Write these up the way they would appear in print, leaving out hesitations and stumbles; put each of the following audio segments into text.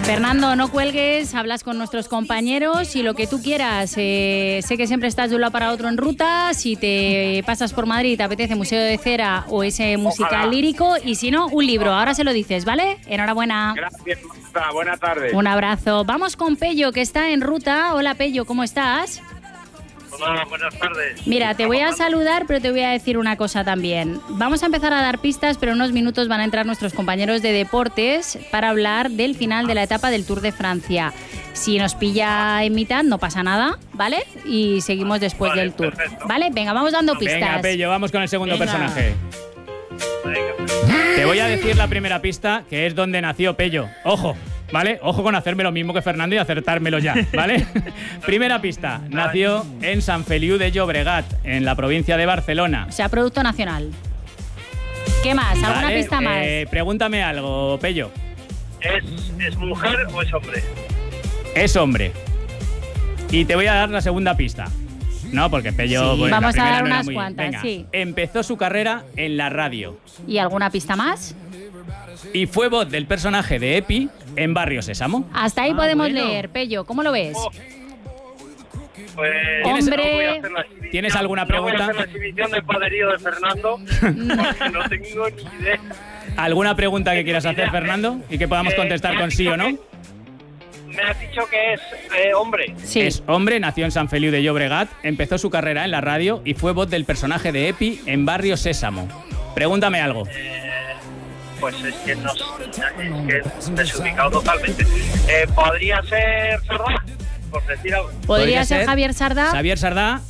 Fernando, no cuelgues, hablas con nuestros compañeros y lo que tú quieras. Sé que siempre estás de un lado para otro en ruta. Si te pasas por Madrid, te apetece Museo de Cera o ese musical lírico. Y si no, un libro. Ahora se lo dices, ¿vale? Enhorabuena. Gracias, Marta. Buenas tardes. Un abrazo. Vamos con Pello, que está en ruta. Hola, Pello, ¿cómo estás? Hola, buenas tardes. Mira, te voy a saludar, pero te voy a decir una cosa también. Vamos a empezar a dar pistas, pero en unos minutos van a entrar nuestros compañeros de deportes para hablar del final de la etapa del Tour de Francia. Si nos pilla en mitad, no pasa nada, ¿vale? Y seguimos después del Tour. Perfecto. ¿Vale? Venga, vamos dando pistas. Venga, Pello, vamos con el segundo personaje. Venga. Te voy a decir la primera pista, que es donde nació Pello. Ojo, ¿vale? Ojo con hacerme lo mismo que Fernando y acertármelo ya, ¿vale? Primera pista. Nació en Sant Feliu de Llobregat, en la provincia de Barcelona. O sea, producto nacional. ¿Qué más? ¿Alguna ¿Vale? pista más? Pregúntame algo, Pello. ¿Es mujer o es hombre? Es hombre. Y te voy a dar la segunda pista. No, porque Pello... Sí, bueno, vamos la a primera dar no era unas muy- cuantas, Venga. sí. Empezó su carrera en la radio. ¿Y alguna pista más? Y fue voz del personaje de Epi en Barrio Sésamo. Hasta ahí podemos leer. Pello, ¿cómo lo ves? Pues Hombre. no voy a hacer la exhibición. ¿Tienes alguna No voy a pregunta? hacer la exhibición del poderío de Fernando, porque no tengo ni idea. ¿Alguna pregunta que quieras hacer, Fernando? Y que podamos contestar con sí o no. Me has dicho que es hombre. Sí. Es hombre, nació en Sant Feliu de Llobregat, empezó su carrera en la radio y fue voz del personaje de Epi en Barrio Sésamo. Pregúntame algo. Pues es que no es que desubicado totalmente. ¿Podría ser Sardá? Por decir algo. ¿Podría ser Javier Sardá? Javier Sardá.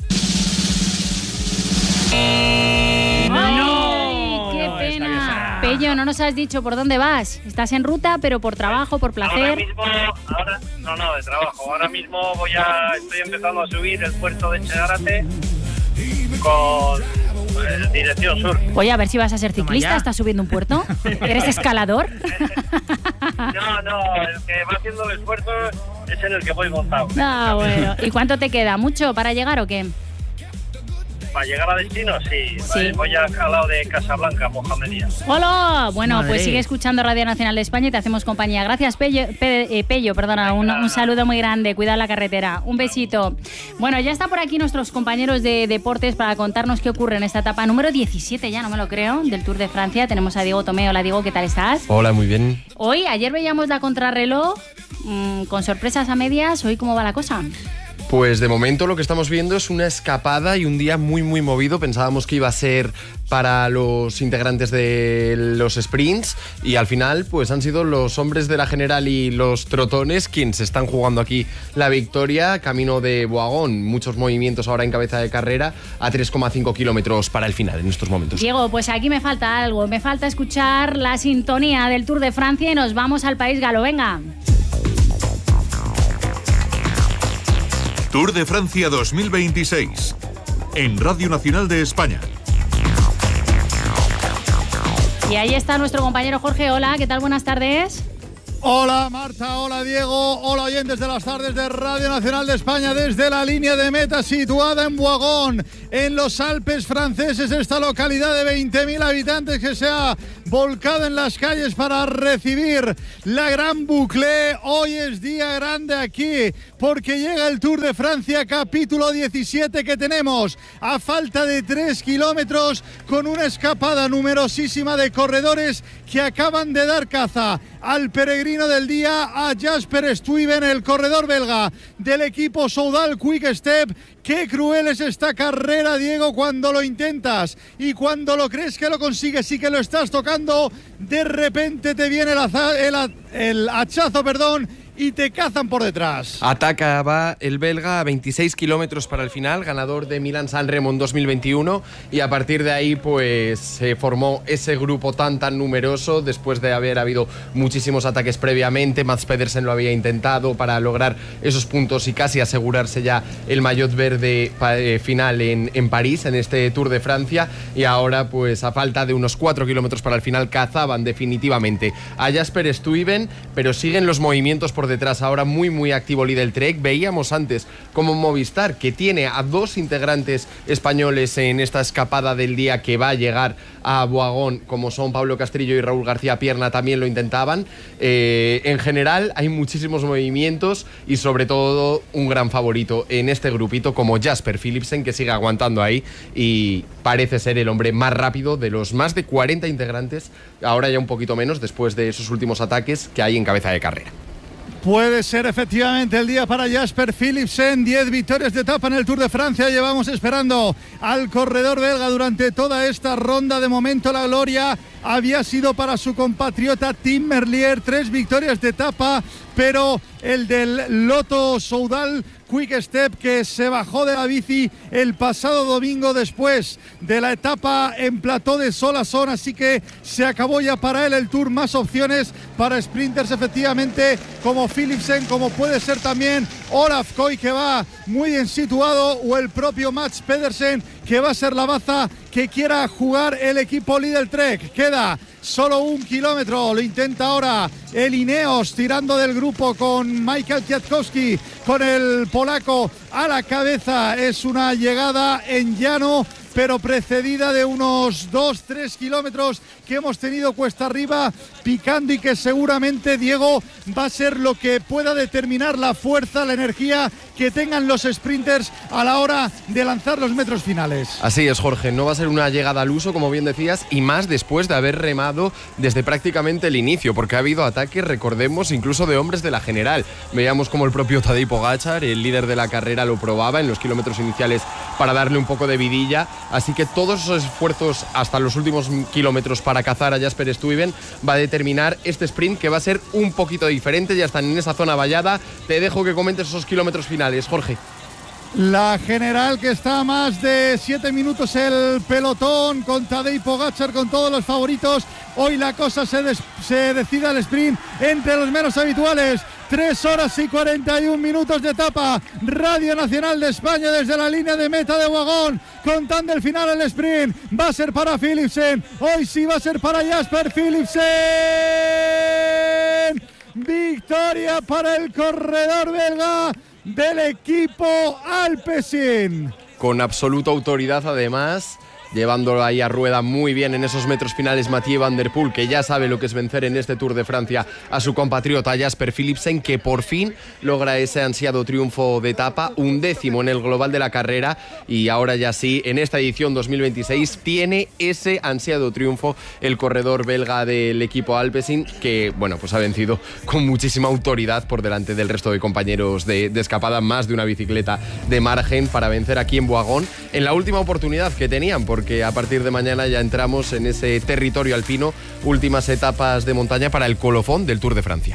¡Ay, ¡No! qué No es Javier pena! Sardá. Pello, no nos has dicho por dónde vas. Estás en ruta, pero por trabajo, por Ahora placer. mismo, no, de trabajo. Ahora mismo estoy empezando a subir el puerto de Chegarate con dirección sur. Oye, a ver si vas a ser ciclista. ya. ¿Estás subiendo un puerto? ¿Eres escalador? No, el que va haciendo el esfuerzo es en el que voy montado. Ah, bueno. ¿Y cuánto te queda? ¿Mucho para llegar o qué? Para llegar a destino, sí. Sí. Voy al lado de Casablanca, Mohamedia. ¡Hola! Bueno, Madre. pues sigue escuchando Radio Nacional de España y te hacemos compañía. Gracias, Pello, perdona, un saludo muy grande. Cuida la carretera. Un besito. Bueno, ya está por aquí nuestros compañeros de deportes para contarnos qué ocurre en esta etapa número 17, ya no me lo creo, del Tour de Francia. Tenemos a Diego Tomé. Hola, Diego, ¿qué tal estás? Hola, muy bien. Ayer veíamos la contrarreloj con sorpresas a medias. ¿Hoy cómo va la cosa? Pues de momento lo que estamos viendo es una escapada y un día muy muy movido. Pensábamos que iba a ser para los integrantes de los sprints y al final pues han sido los hombres de la general y los trotones quienes están jugando aquí la victoria camino de Boagón. Muchos movimientos ahora en cabeza de carrera a 3,5 kilómetros para el final en estos momentos. Diego, pues aquí me falta algo. Me falta escuchar la sintonía del Tour de Francia y nos vamos al país galo. Venga. Tour de Francia 2026 en Radio Nacional de España. Y ahí está nuestro compañero Jorge. Hola, ¿qué tal? Buenas tardes. Hola Marta, hola Diego, hola oyentes de las tardes de Radio Nacional de España desde la línea de meta situada en Boagón, en los Alpes franceses, esta localidad de 20.000 habitantes que se ha volcado en las calles para recibir la Gran Boucle. Hoy es día grande aquí porque llega el Tour de Francia capítulo 17 que tenemos a falta de 3 kilómetros con una escapada numerosísima de corredores que acaban de dar caza al peregrino del día, a Jasper Stuyven, el corredor belga del equipo Soudal Quick Step. Qué cruel es esta carrera, Diego, cuando lo intentas y cuando lo crees que lo consigues y que lo estás tocando, de repente te viene el hachazo, y te cazan por detrás. Atacaba el belga a 26 kilómetros para el final, ganador de Milán-San Remo en 2021, y a partir de ahí pues se formó ese grupo tan numeroso después de haber habido muchísimos ataques previamente. Mads Pedersen lo había intentado para lograr esos puntos y casi asegurarse ya el maillot verde final en París, en este Tour de Francia, y ahora pues a falta de unos 4 kilómetros para el final cazaban definitivamente a Jasper Stuyven, pero siguen los movimientos por detrás ahora muy activo Lidl Trek. Veíamos antes como Movistar, que tiene a 2 integrantes españoles en esta escapada del día que va a llegar a Boagón, como son Pablo Castrillo y Raúl García Pierna, también lo intentaban. En general hay muchísimos movimientos y sobre todo un gran favorito en este grupito como Jasper Philipsen, que sigue aguantando ahí y parece ser el hombre más rápido de los más de 40 integrantes, ahora ya un poquito menos después de esos últimos ataques que hay en cabeza de carrera. Puede ser efectivamente el día para Jasper Philipsen. 10 victorias de etapa en el Tour de Francia. Llevamos esperando al corredor belga durante toda esta ronda. De momento la gloria había sido para su compatriota Tim Merlier. 3 victorias de etapa, pero el del Lotto Soudal Quick Step, que se bajó de la bici el pasado domingo después de la etapa en plató de Solasson, así que se acabó ya para él el Tour. Más opciones para sprinters efectivamente como Philipsen, como puede ser también Olaf Koy, que va muy bien situado, o el propio Mats Pedersen, que va a ser la baza que quiera jugar el equipo Lidl Trek. Queda solo 1 kilómetro, lo intenta ahora el Ineos tirando del grupo con Michael Kwiatkowski, con el polaco a la cabeza. Es una llegada en llano, pero precedida de unos 2-3 kilómetros que hemos tenido cuesta arriba picando, y que seguramente, Diego, va a ser lo que pueda determinar la fuerza, la energía que tengan los sprinters a la hora de lanzar los metros finales. Así es, Jorge, no va a ser una llegada al uso, como bien decías, y más después de haber remado desde prácticamente el inicio, porque ha habido ataques, recordemos, incluso de hombres de la general. Veíamos como el propio Tadej Pogačar, el líder de la carrera, lo probaba en los kilómetros iniciales para darle un poco de vidilla, así que todos esos esfuerzos hasta los últimos kilómetros para cazar a Jasper Stuyven va a determinar este sprint, que va a ser un poquito diferente. Ya están en esa zona vallada. Te dejo que comentes esos kilómetros finales, Jorge. La general, que está a más de 7 minutos el pelotón, con Tadej Pogačar, con todos los favoritos. Hoy la cosa se decide al sprint entre los menos habituales. 3 horas y 41 minutos de etapa. Radio Nacional de España desde la línea de meta de Boagón, contando el final. El sprint va a ser para Philipsen. Hoy sí va a ser para Jasper Philipsen. Victoria para el corredor belga del equipo Alpecin. Con absoluta autoridad, además, llevándolo ahí a rueda muy bien en esos metros finales Mathieu Van Der Poel, que ya sabe lo que es vencer en este Tour de Francia a su compatriota Jasper Philipsen, que por fin logra ese ansiado triunfo de etapa, 11º en el global de la carrera, y ahora ya sí, en esta edición 2026, tiene ese ansiado triunfo el corredor belga del equipo Alpecin, que, bueno, pues ha vencido con muchísima autoridad por delante del resto de compañeros de escapada, más de una bicicleta de margen para vencer aquí en Boagón, en la última oportunidad que tenían, porque a partir de mañana ya entramos en ese territorio alpino, últimas etapas de montaña para el colofón del Tour de Francia.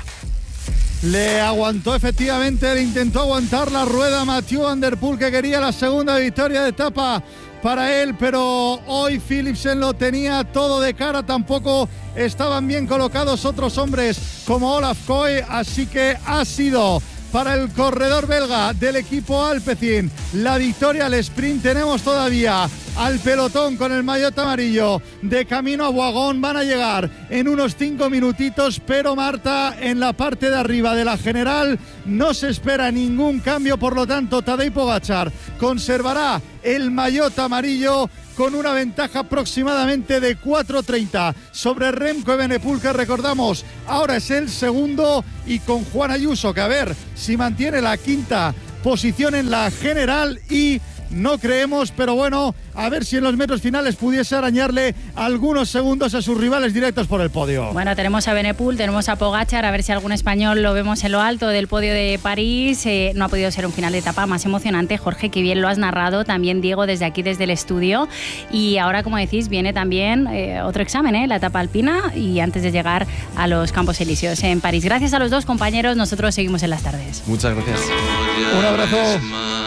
Le aguantó efectivamente, le intentó aguantar la rueda Mathieu Van Der Poel, que quería la segunda victoria de etapa para él, pero hoy Philipsen lo tenía todo de cara. Tampoco estaban bien colocados otros hombres como Olaf Koy, así que ha sido para el corredor belga del equipo Alpecin la victoria al sprint. Tenemos todavía al pelotón con el maillot amarillo de camino a Boagón. Van a llegar en unos 5 minutitos, pero Marta, en la parte de arriba de la general no se espera ningún cambio, por lo tanto Tadej Pogačar conservará el maillot amarillo con una ventaja aproximadamente de 4:30 sobre Remco Evenepoel, que recordamos ahora es el segundo, y con Juan Ayuso, que a ver si mantiene la quinta posición en la general, y no creemos, pero bueno, a ver si en los metros finales pudiese arañarle algunos segundos a sus rivales directos por el podio. Bueno, tenemos a Evenepoel, tenemos a Pogačar, a ver si algún español lo vemos en lo alto del podio de París. No ha podido ser un final de etapa más emocionante, Jorge, que bien lo has narrado, también Diego, desde aquí, desde el estudio. Y ahora, como decís, viene también otro examen, la etapa alpina, y antes de llegar a los Campos Elíseos en París. Gracias a los dos, compañeros, nosotros seguimos en las tardes. Muchas gracias. Un abrazo.